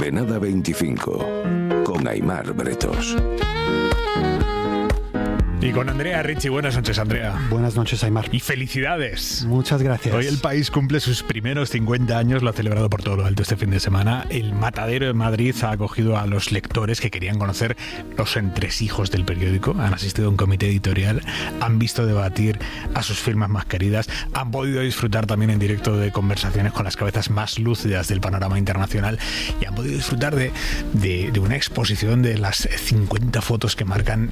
Coordenada 25 con Aimar Bretos. Y con Andrea Ricci. Buenas noches, Andrea. Buenas noches, Aimar. Y felicidades. Muchas gracias. Hoy el país cumple sus primeros 50 años, lo ha celebrado por todo lo alto este fin de semana. El Matadero de Madrid ha acogido a los lectores que querían conocer los entresijos del periódico. Han asistido a un comité editorial, han visto debatir a sus firmas más queridas, han podido disfrutar también en directo de conversaciones con las cabezas más lúcidas del panorama internacional y han podido disfrutar de una exposición de las 50 fotos que marcan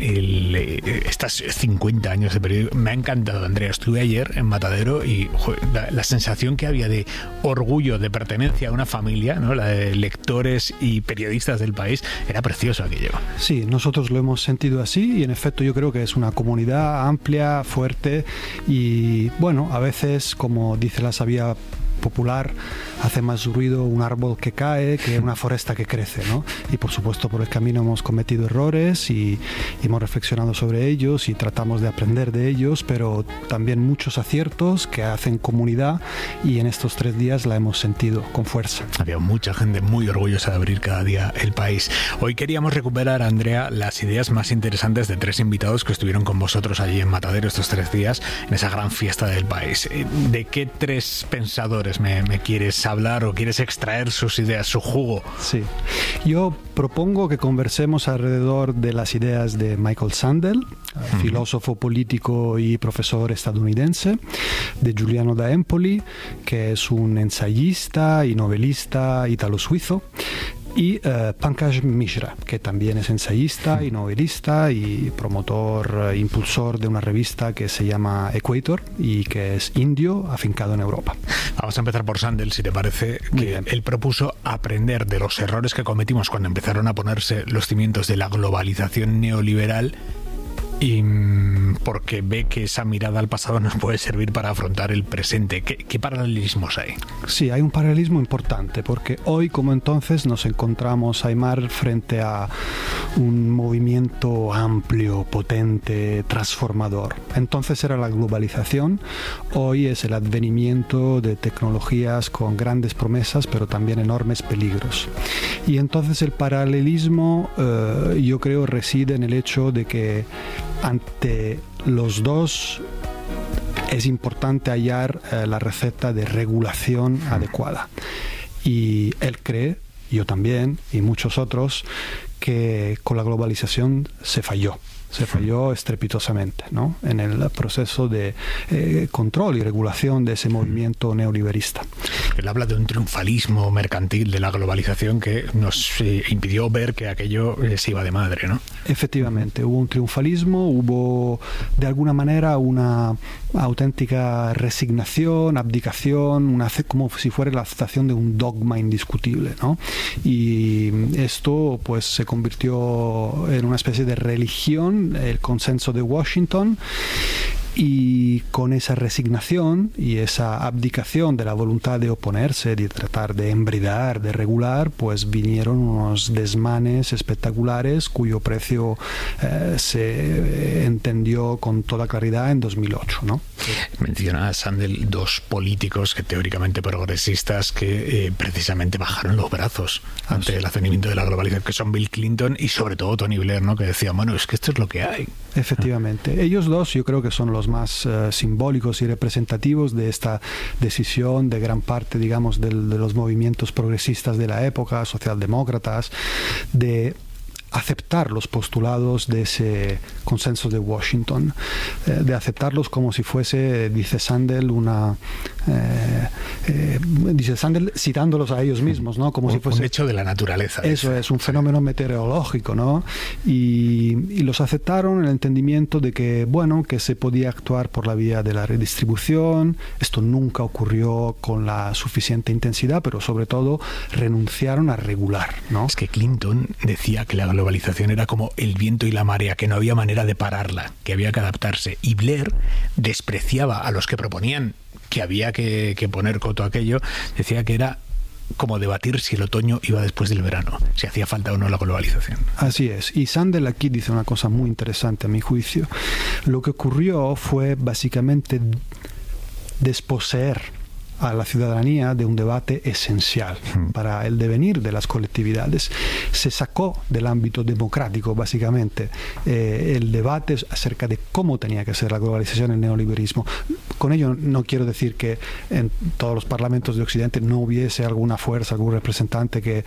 estas 50 años de periódico. Me ha encantado, Andrea. Estuve ayer en Matadero y la sensación que había de orgullo, de pertenencia a una familia, ¿no? La de lectores y periodistas del país, era precioso aquello. Sí, nosotros lo hemos sentido así y en efecto yo creo que es una comunidad amplia, fuerte y bueno, a veces, como dice la sabia popular, hace más ruido un árbol que cae que una foresta que crece, ¿no? Y por supuesto por el camino hemos cometido errores y hemos reflexionado sobre ellos y tratamos de aprender de ellos, pero también muchos aciertos que hacen comunidad y en estos 3 días la hemos sentido con fuerza. Había mucha gente muy orgullosa de abrir cada día el país. Hoy queríamos recuperar, Andrea, las ideas más interesantes de 3 invitados que estuvieron con vosotros allí en Matadero estos 3 días, en esa gran fiesta del país. ¿De qué 3 pensadores me quieres hablar o quieres extraer sus ideas, su jugo? Sí, yo propongo que conversemos alrededor de las ideas de Michael Sandel, filósofo político y profesor estadounidense, de Giuliano da Empoli, que es un ensayista y novelista italo-suizo, y Pankaj Mishra, que también es ensayista y novelista y promotor, impulsor de una revista que se llama Equator y que es indio afincado en Europa. Vamos a empezar por Sandel, si te parece, que él propuso aprender de los errores que cometimos cuando empezaron a ponerse los cimientos de la globalización neoliberal, y porque ve que esa mirada al pasado nos puede servir para afrontar el presente. ¿Qué paralelismos hay? Sí, hay un paralelismo importante, porque hoy como entonces nos encontramos, Aimar, frente a un movimiento amplio, potente, transformador. Entonces era la globalización, hoy es el advenimiento de tecnologías con grandes promesas, pero también enormes peligros. Y entonces el paralelismo, yo creo, reside en el hecho de que ante los dos es importante hallar la receta de regulación adecuada. Y él cree, yo también, y muchos otros, que con la globalización se falló estrepitosamente, ¿no? En el proceso de control y regulación de ese movimiento neoliberista. Él habla de un triunfalismo mercantil de la globalización que nos impidió ver que aquello se iba de madre, ¿no? Efectivamente, hubo un triunfalismo, hubo de alguna manera una auténtica resignación, abdicación, como si fuera la aceptación de un dogma indiscutible, ¿no? Y esto pues se convirtió en una especie de religión, el consenso de Washington, y con esa resignación y esa abdicación de la voluntad de oponerse, de tratar de embridar, de regular, pues vinieron unos desmanes espectaculares cuyo precio se entendió con toda claridad en 2008, ¿no? Menciona Sandel 2 políticos que teóricamente progresistas que precisamente bajaron los brazos ante el advenimiento de la globalización, que son Bill Clinton y sobre todo Tony Blair, ¿no? Que decía, bueno, es que esto es lo que hay. Efectivamente. Ellos dos yo creo que son los más simbólicos y representativos de esta decisión de gran parte, digamos, de los movimientos progresistas de la época, socialdemócratas, de aceptar los postulados de ese consenso de Washington, de aceptarlos como si fuese, dice Sandel, dice Sandel citándolos a ellos mismos, ¿no? Como si fuese un hecho de la naturaleza. Eso es un fenómeno meteorológico, ¿no? Y los aceptaron en el entendimiento de que, bueno, que se podía actuar por la vía de la redistribución. Esto nunca ocurrió con la suficiente intensidad, pero sobre todo renunciaron a regular, ¿no? Es que Clinton decía que la globalización era como el viento y la marea, que no había manera de pararla, que había que adaptarse. Y Blair despreciaba a los que proponían que había que poner coto a aquello, decía que era como debatir si el otoño iba después del verano, si hacía falta o no la globalización. Así es. Y Sandel aquí dice una cosa muy interesante a mi juicio. Lo que ocurrió fue básicamente desposeer a la ciudadanía de un debate esencial para el devenir de las colectividades. Se sacó del ámbito democrático, básicamente, el debate acerca de cómo tenía que ser la globalización y el neoliberalismo. Con ello no quiero decir que en todos los parlamentos de Occidente no hubiese alguna fuerza, algún representante que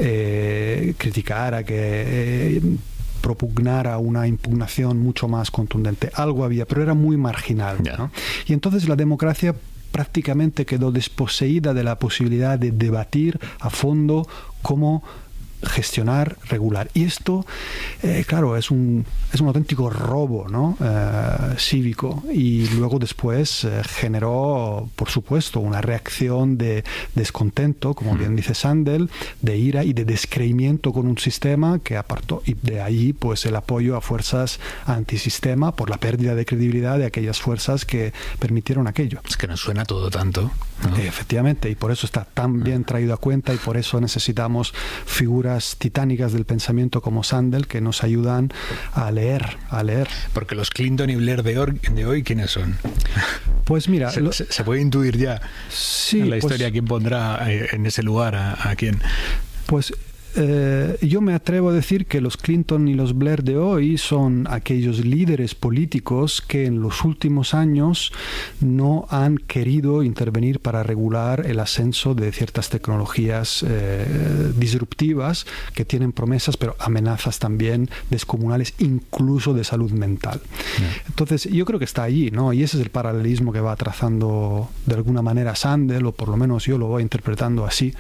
criticara, que propugnara una impugnación mucho más contundente. Algo había, pero era muy marginal, ¿no? Y entonces la democracia prácticamente quedó desposeída de la posibilidad de debatir a fondo cómo gestionar, regular. Y esto, claro, es un auténtico robo, ¿no? Cívico. Y luego después generó, por supuesto, una reacción de descontento, como bien dice Sandel, de ira y de descreimiento con un sistema que apartó. Y de ahí, pues, el apoyo a fuerzas antisistema por la pérdida de credibilidad de aquellas fuerzas que permitieron aquello. Es que nos suena todo tanto, ¿no? Efectivamente, y por eso está tan bien traído a cuenta y por eso necesitamos figuras titánicas del pensamiento como Sandel que nos ayudan a leer. Porque los Clinton y Blair de hoy, ¿quiénes son? Pues mira... Se puede intuir ya en la historia quién pondrá en ese lugar a quién. Pues... yo me atrevo a decir que los Clinton y los Blair de hoy son aquellos líderes políticos que en los últimos años no han querido intervenir para regular el ascenso de ciertas tecnologías disruptivas que tienen promesas pero amenazas también descomunales, incluso de salud mental. Entonces yo creo que está allí, ¿no? Y ese es el paralelismo que va trazando de alguna manera Sandel, o por lo menos yo lo voy interpretando así,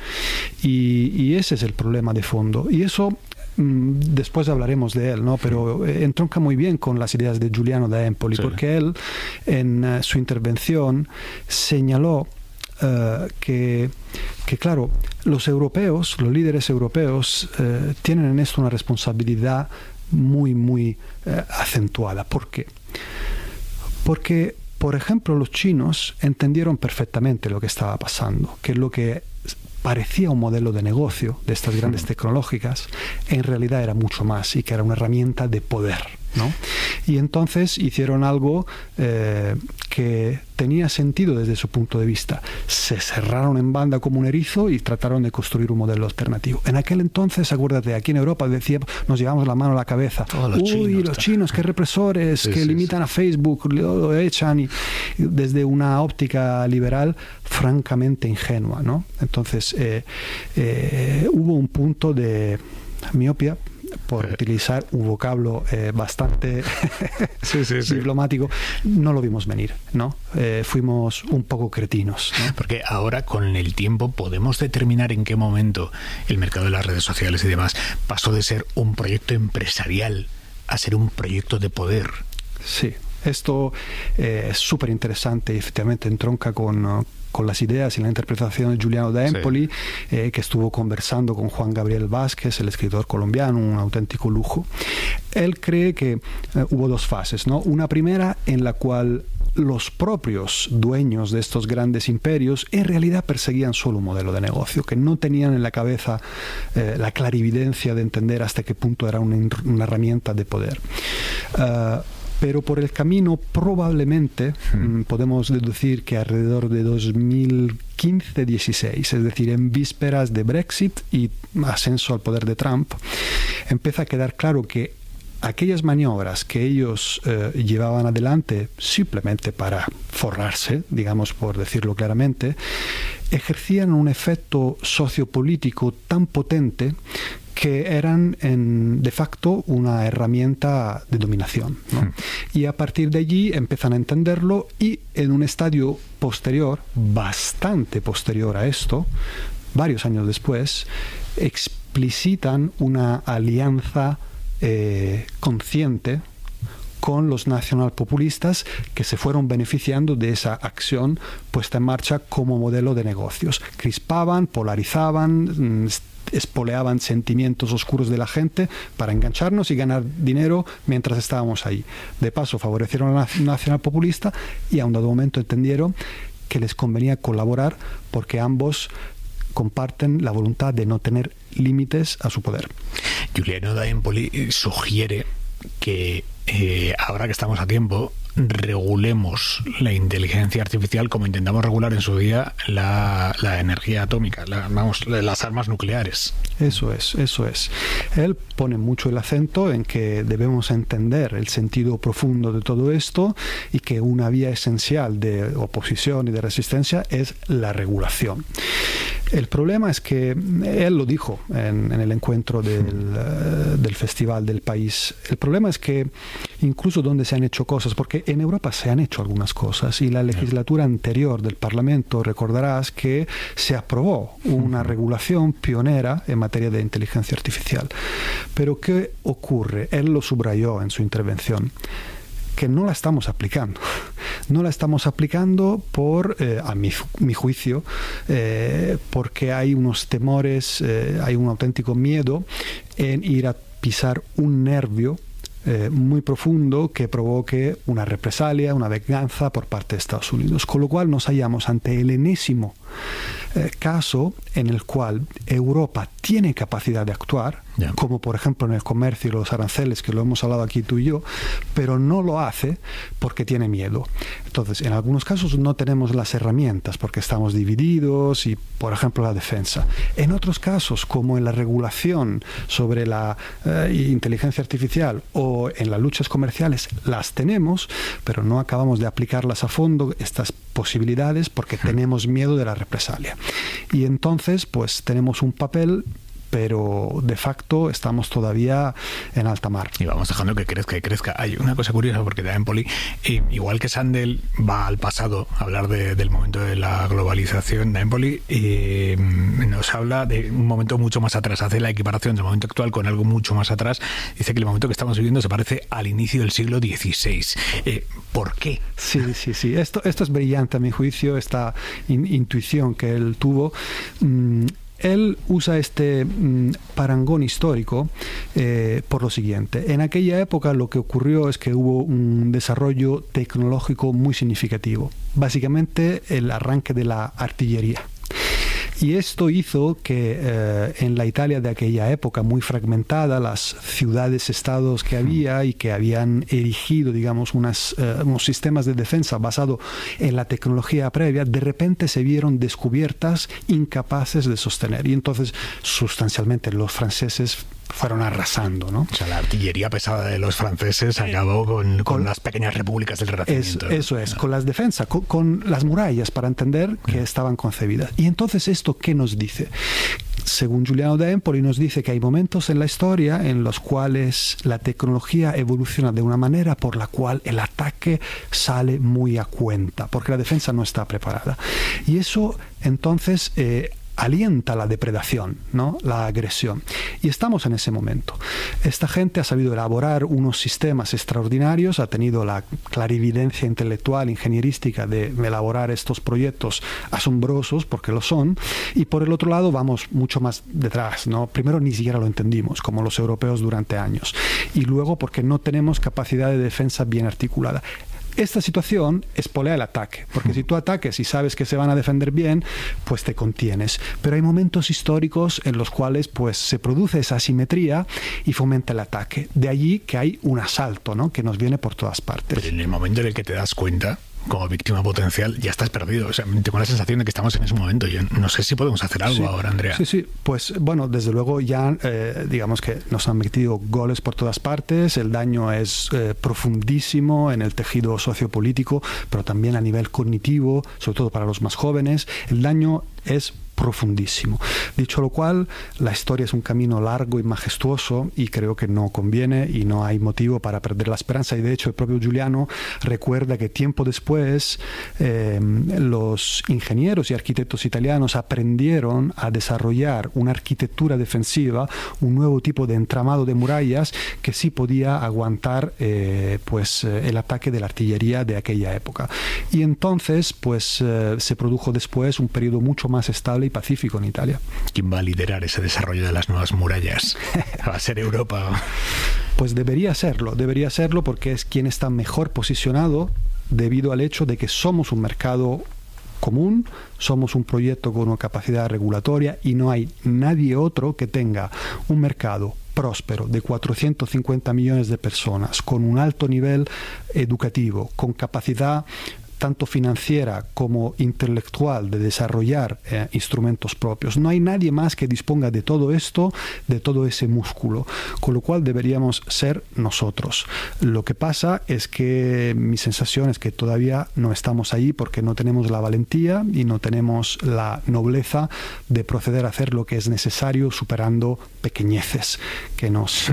y ese es el problema de fondo. Y eso después hablaremos de él, ¿no? Pero entronca muy bien con las ideas de Giuliano da Empoli, porque él en su intervención señaló que claro, los europeos, los líderes europeos tienen en esto una responsabilidad muy acentuada. ¿Por qué? Porque, por ejemplo, los chinos entendieron perfectamente lo que estaba pasando, que lo que parecía un modelo de negocio de estas grandes tecnológicas, en realidad era mucho más, y que era una herramienta de poder, ¿no? Y entonces hicieron algo que tenía sentido desde su punto de vista. Se cerraron en banda como un erizo y trataron de construir un modelo alternativo. En aquel entonces, acuérdate, aquí en Europa decía, nos llevamos la mano a la cabeza. Los chinos, qué represores, que limitan a Facebook, lo echan, y desde una óptica liberal francamente ingenua, ¿no? Entonces hubo un punto de miopia, por utilizar un vocablo bastante diplomático. No lo vimos venir, ¿no? Fuimos un poco cretinos, ¿no? Porque ahora, con el tiempo, podemos determinar en qué momento el mercado de las redes sociales y demás pasó de ser un proyecto empresarial a ser un proyecto de poder. Sí, esto es súper interesante y efectivamente entronca con las ideas y la interpretación de Giuliano da Empoli, que estuvo conversando con Juan Gabriel Vázquez, el escritor colombiano, un auténtico lujo. Él cree que hubo dos fases, ¿no? Una primera en la cual los propios dueños de estos grandes imperios en realidad perseguían solo un modelo de negocio, que no tenían en la cabeza la clarividencia de entender hasta qué punto era una herramienta de poder. Pero por el camino probablemente podemos deducir que alrededor de 2015-16, es decir, en vísperas de Brexit y ascenso al poder de Trump, empieza a quedar claro que aquellas maniobras que ellos llevaban adelante simplemente para forrarse, digamos, por decirlo claramente, ejercían un efecto sociopolítico tan potente que eran de facto una herramienta de dominación, ¿no? Y a partir de allí empiezan a entenderlo, y en un estadio posterior, bastante posterior a esto, varios años después, explicitan una alianza consciente con los nacionalpopulistas, que se fueron beneficiando de esa acción puesta en marcha como modelo de negocios. Crispaban, polarizaban, espoleaban sentimientos oscuros de la gente para engancharnos y ganar dinero mientras estábamos ahí. De paso, favorecieron a la nacional populista, y a un dado momento entendieron que les convenía colaborar porque ambos comparten la voluntad de no tener límites a su poder. Giuliano da Empoli sugiere que ahora que estamos a tiempo, regulemos la inteligencia artificial como intentamos regular en su día la energía atómica, las armas nucleares. Eso es. Él pone mucho el acento en que debemos entender el sentido profundo de todo esto y que una vía esencial de oposición y de resistencia es la regulación. El problema es que él lo dijo en el encuentro del Festival del País. El problema es que incluso donde se han hecho cosas, porque en Europa se han hecho algunas cosas y la legislatura anterior del Parlamento, recordarás que se aprobó una regulación pionera en materia de inteligencia artificial. Pero ¿qué ocurre? Él lo subrayó en su intervención, que no la estamos aplicando. No la estamos aplicando a mi juicio, porque hay unos temores, hay un auténtico miedo en ir a pisar un nervio muy profundo que provoque una represalia, una venganza por parte de Estados Unidos. Con lo cual nos hallamos ante el enésimo caso en el cual Europa tiene capacidad de actuar, como por ejemplo en el comercio y los aranceles, que lo hemos hablado aquí tú y yo, pero no lo hace porque tiene miedo. Entonces, en algunos casos no tenemos las herramientas porque estamos divididos y, por ejemplo, la defensa. En otros casos, como en la regulación sobre la inteligencia artificial o en las luchas comerciales, las tenemos, pero no acabamos de aplicarlas a fondo, estas posibilidades, porque tenemos miedo de la represalia. Y entonces, pues tenemos un papel, pero de facto estamos todavía en alta mar. Y vamos dejando que crezca y crezca. Hay una cosa curiosa, porque también, Poli, igual que Sandel va al pasado a hablar del momento de la globalización, también, Poli, nos habla de un momento mucho más atrás, hace la equiparación del momento actual con algo mucho más atrás. Dice que el momento que estamos viviendo se parece al inicio del siglo XVI. ¿Por qué? Sí. Esto es brillante a mi juicio, esta intuición que él tuvo. Él usa este parangón histórico por lo siguiente. En aquella época lo que ocurrió es que hubo un desarrollo tecnológico muy significativo. Básicamente el arranque de la artillería. Y esto hizo que en la Italia de aquella época, muy fragmentada, las ciudades-estados que había y que habían erigido, digamos, unos sistemas de defensa basados en la tecnología previa, de repente se vieron descubiertas, incapaces de sostener. Y entonces, sustancialmente, los franceses fueron arrasando, ¿no? O sea, la artillería pesada de los franceses acabó con las pequeñas repúblicas del Renacimiento. Eso es, con las defensas, con las murallas, para entender que estaban concebidas. Y entonces, ¿esto qué nos dice? Según Giuliano da Empoli, nos dice que hay momentos en la historia en los cuales la tecnología evoluciona de una manera por la cual el ataque sale muy a cuenta, porque la defensa no está preparada. Y eso, entonces, alienta la depredación, ¿no? La agresión. Y estamos en ese momento. Esta gente ha sabido elaborar unos sistemas extraordinarios, ha tenido la clarividencia intelectual, ingenierística de elaborar estos proyectos asombrosos, porque lo son, y por el otro lado vamos mucho más detrás, ¿no? Primero ni siquiera lo entendimos, como los europeos durante años, y luego porque no tenemos capacidad de defensa bien articulada. Esta situación espolea el ataque, porque si tú ataques y sabes que se van a defender bien, pues te contienes. Pero hay momentos históricos en los cuales pues se produce esa asimetría y fomenta el ataque. De allí que hay un asalto, ¿no? Que nos viene por todas partes. Pero en el momento en el que te das cuenta, como víctima potencial, ya estás perdido. O sea, tengo la sensación de que estamos en ese momento. Yo no sé si podemos hacer algo ahora, Andrea. Sí. Pues bueno, desde luego ya digamos que nos han metido goles por todas partes. El daño es profundísimo en el tejido sociopolítico, pero también a nivel cognitivo, sobre todo para los más jóvenes. El daño es profundísimo. Dicho lo cual, la historia es un camino largo y majestuoso y creo que no conviene y no hay motivo para perder la esperanza. Y de hecho el propio Giuliano recuerda que tiempo después los ingenieros y arquitectos italianos aprendieron a desarrollar una arquitectura defensiva, un nuevo tipo de entramado de murallas que sí podía aguantar el ataque de la artillería de aquella época. Y entonces se produjo después un periodo mucho más estable y pacífico en Italia. ¿Quién va a liderar ese desarrollo de las nuevas murallas? ¿Va a ser Europa? Pues debería serlo porque es quien está mejor posicionado debido al hecho de que somos un mercado común, somos un proyecto con una capacidad regulatoria y no hay nadie otro que tenga un mercado próspero de 450 millones de personas, con un alto nivel educativo, con capacidad tanto financiera como intelectual de desarrollar instrumentos propios. No hay nadie más que disponga de todo esto, de todo ese músculo, con lo cual deberíamos ser nosotros. Lo que pasa es que mi sensación es que todavía no estamos ahí porque no tenemos la valentía y no tenemos la nobleza de proceder a hacer lo que es necesario, superando pequeñeces que nos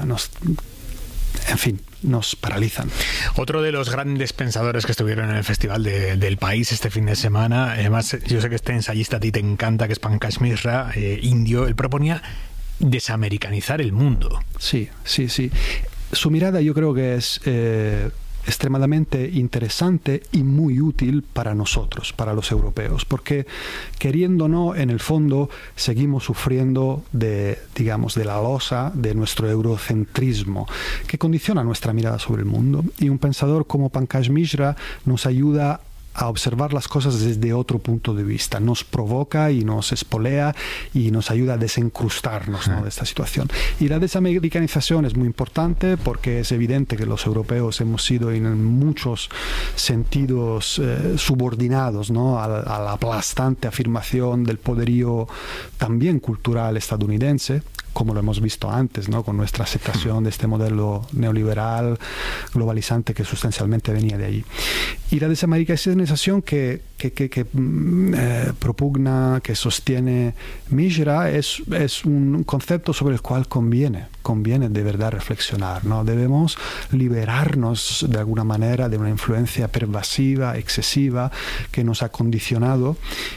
paralizan. Otro de los grandes pensadores que estuvieron en el Festival del País este fin de semana, además yo sé que este ensayista a ti te encanta, que es Pankaj Mishra, indio, él proponía desamericanizar el mundo. Sí. Su mirada yo creo que es extremadamente interesante y muy útil para nosotros, para los europeos, porque queriendo o no, en el fondo seguimos sufriendo de la losa de nuestro eurocentrismo que condiciona nuestra mirada sobre el mundo, y un pensador como Pankaj Mishra nos ayuda a observar las cosas desde otro punto de vista, nos provoca y nos espolea y nos ayuda a desencrustarnos, ¿no?, de esta situación. Y la desamericanización es muy importante porque es evidente que los europeos hemos sido en muchos sentidos subordinados, ¿no?, a la aplastante afirmación del poderío también cultural estadounidense, como lo hemos visto antes, ¿no?, con nuestra aceptación de este modelo neoliberal globalizante que sustancialmente venía de allí. Y la desamericanización que propugna, que sostiene Mishra, es un concepto sobre el cual conviene de verdad reflexionar, ¿no? Debemos liberarnos de alguna manera de una influencia pervasiva, excesiva, que nos ha condicionado,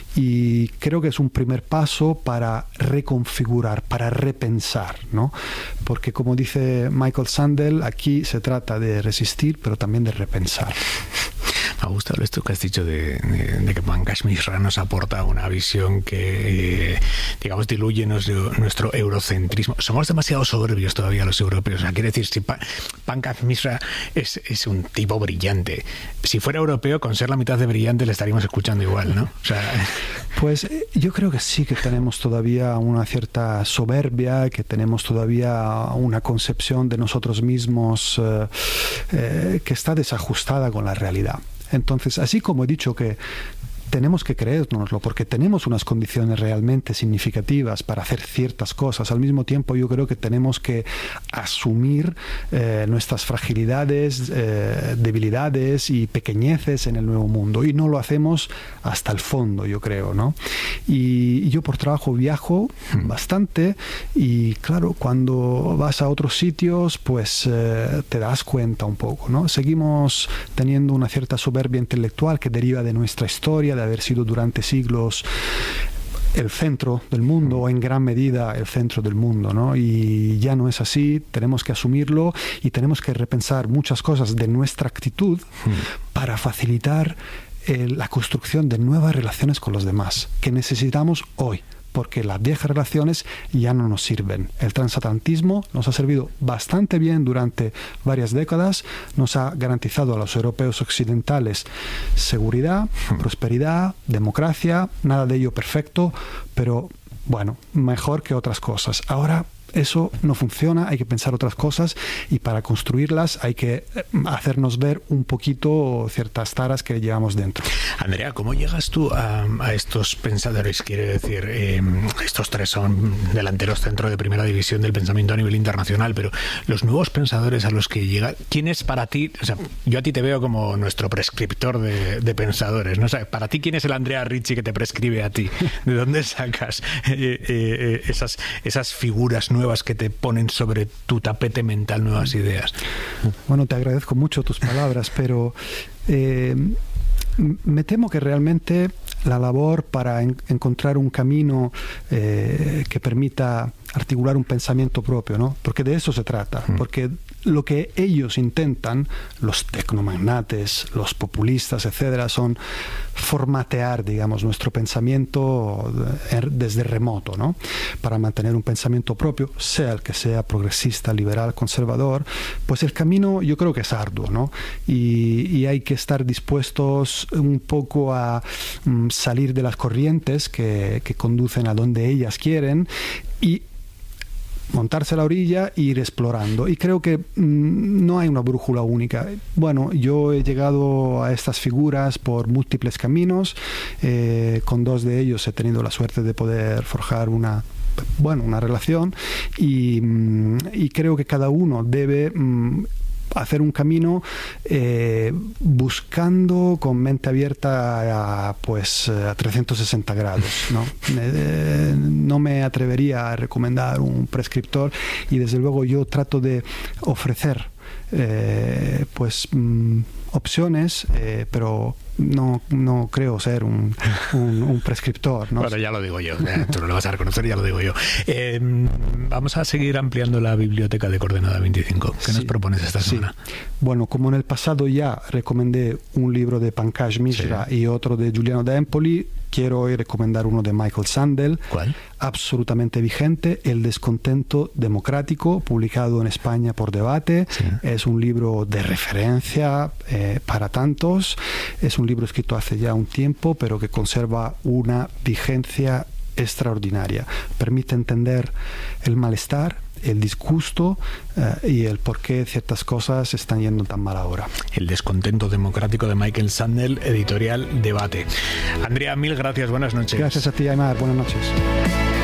y creo que es un primer paso para reconfigurar, para repensar, ¿no? Porque como dice Michael Sandel, aquí se trata de resistir, pero también de repensar. Me ha gustado esto que has dicho de que Pankaj Mishra nos aporta una visión que, digamos, diluye nuestro eurocentrismo. Somos demasiado soberbios todavía los europeos. O sea, quiere decir, si Pankaj Mishra es un tipo brillante, si fuera europeo, con ser la mitad de brillante le estaríamos escuchando igual, ¿no? O sea... Pues yo creo que sí, que tenemos todavía una cierta soberbia, que tenemos todavía una concepción de nosotros mismos que está desajustada con la realidad. Entonces, así como he dicho que tenemos que creérnoslo porque tenemos unas condiciones realmente significativas para hacer ciertas cosas, al mismo tiempo yo creo que tenemos que asumir nuestras fragilidades, debilidades y pequeñeces en el nuevo mundo, y no lo hacemos hasta el fondo, yo creo, ¿no? Y yo por trabajo viajo bastante, y claro, cuando vas a otros sitios pues te das cuenta un poco, ¿no? Seguimos teniendo una cierta soberbia intelectual que deriva de nuestra historia, de haber sido durante siglos el centro del mundo, o en gran medida el centro del mundo, ¿no? Y ya no es así, tenemos que asumirlo y tenemos que repensar muchas cosas de nuestra actitud para facilitar la construcción de nuevas relaciones con los demás, que necesitamos hoy, porque las viejas relaciones ya no nos sirven. El transatlantismo nos ha servido bastante bien durante varias décadas, nos ha garantizado a los europeos occidentales seguridad, prosperidad, democracia, nada de ello perfecto, pero bueno, mejor que otras cosas. Ahora eso no funciona, hay que pensar otras cosas, y para construirlas hay que hacernos ver un poquito ciertas taras que llevamos dentro. Andrea, ¿cómo llegas tú a estos pensadores? Quiere decir, estos tres son delanteros centro de primera división del pensamiento a nivel internacional, pero los nuevos pensadores a los que llega, ¿quién es para ti? O sea, yo a ti te veo como nuestro prescriptor de pensadores, ¿no? O sea, para ti, ¿quién es el Andrea Ricci que te prescribe a ti? ¿De dónde sacas esas figuras nuevas que te ponen sobre tu tapete mental nuevas ideas? Bueno, te agradezco mucho tus palabras, pero me temo que realmente la labor para encontrar un camino que permita articular un pensamiento propio, ¿no? Porque de eso se trata, porque lo que ellos intentan, los tecnomagnates, los populistas, etcétera, son formatear, digamos, nuestro pensamiento desde remoto, ¿no? Para mantener un pensamiento propio, sea el que sea, progresista, liberal, conservador, pues el camino yo creo que es arduo, ¿no? Y hay que estar dispuestos un poco a salir de las corrientes que conducen a donde ellas quieren, y montarse a la orilla e ir explorando. Y creo que no hay una brújula única. Bueno, yo he llegado a estas figuras por múltiples caminos. Con dos de ellos he tenido la suerte de poder forjar una relación y creo que cada uno debe hacer un camino buscando con mente abierta a 360 grados, ¿no? No me atrevería a recomendar un prescriptor y desde luego yo trato de ofrecer opciones, pero no creo ser un prescriptor, ¿no? Bueno, ya lo digo yo, tú no lo vas a reconocer, ya lo digo yo. Vamos a seguir ampliando la biblioteca de Coordenada 25. ¿Qué nos propones esta semana? Bueno, como en el pasado ya recomendé un libro de Pankaj Mishra y otro de Giuliano d'Empoli, quiero hoy recomendar uno de Michael Sandel. ¿Cuál? Absolutamente vigente, El descontento democrático, publicado en España por Debate. Sí. Es un libro de referencia para tantos. Es un libro escrito hace ya un tiempo, pero que conserva una vigencia extraordinaria. Permite entender el malestar, el disgusto y el por qué ciertas cosas están yendo tan mal ahora. El descontento democrático de Michael Sandel, editorial Debate. Andrea, mil gracias, buenas noches. Gracias a ti, Aymar, buenas noches.